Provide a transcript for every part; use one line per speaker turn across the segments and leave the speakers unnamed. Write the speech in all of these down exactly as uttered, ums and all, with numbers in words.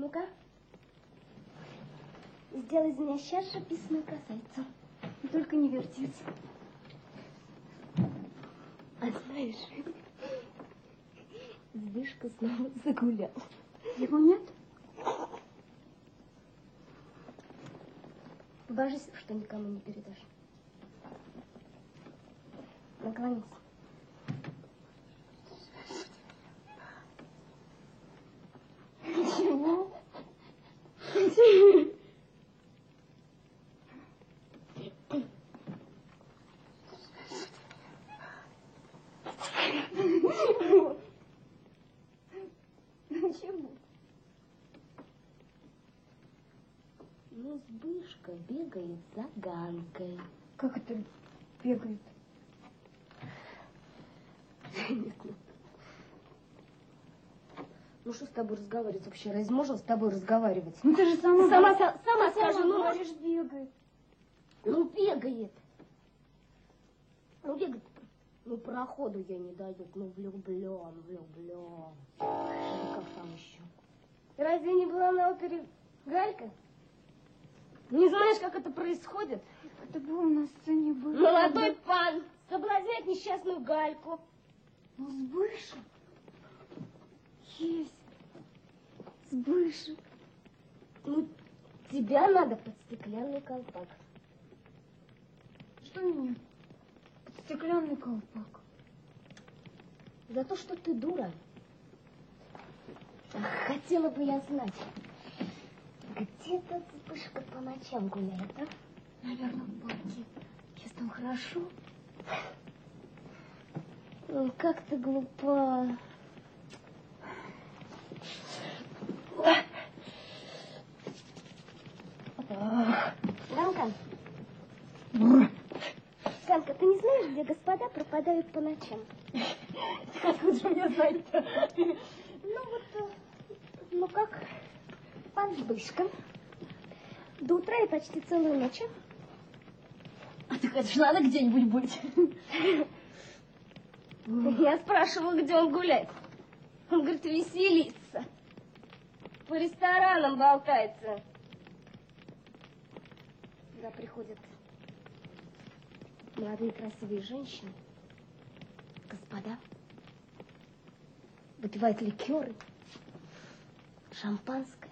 Ну-ка. Сделай из меня сейчас же писаную красавицу.
И только не вертись.
А знаешь, Збышка снова загулял.
Его нет?
Божись, что никому не передашь. Наклонись.
Чего?
Почему? Ну, Збышка бегает за Ганкой.
Как это бегает?
Ну, что с тобой разговаривать вообще? Разве можно с тобой разговаривать?
Ну, ты же сама...
Сама, сама, сама скажи,
сама
ну,
говоришь, бегает.
Ну, бегает. Ну, бегает. Ну, проходу я не даю. Ну, влюблен, влюблен. Ну, как там еще? Разве не была на опере Галька? Не знаешь, как это происходит?
Это было на сцене было.
Молодой пан соблазняет несчастную Гальку.
Ну, Збышек. Есть. Збышек.
Ну, тебя надо под стеклянный колпак.
Что меня? Под стеклянный колпак.
За то, что ты дура. Ах, хотела бы я знать, где эта Збышка по ночам гуляет, а?
Наверное, в парке. Сейчас там хорошо.
Ой, как ты глупа. Ганка. Ганка, ты не знаешь, где господа пропадают по ночам?
Откуда же мне знать-то?
Ну вот, ну как, пан Збышка. До утра и почти целую ночь.
А так это же надо где-нибудь быть.
Я спрашивала, где он гуляет. Он говорит, веселится. По ресторанам болтается. Когда приходят молодые красивые женщины, господа, выпивают ликеры, шампанское.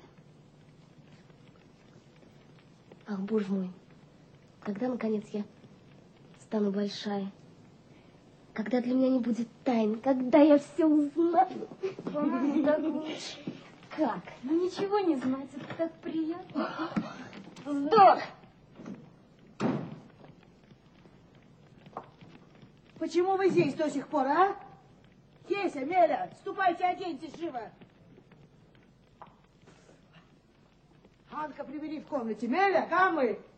Ах, боже мой, когда, наконец, я стану большая? Когда для меня не будет тайн? Когда я все узнаю?
По-моему, так лучше.
Как?
Ну, ничего не знать, это так приятно.
Здорово!
Почему вы здесь до сих пор, а? Теся, Меля, ступайте, оденьтесь живо. Анка, прибери в комнате. Меля, камы!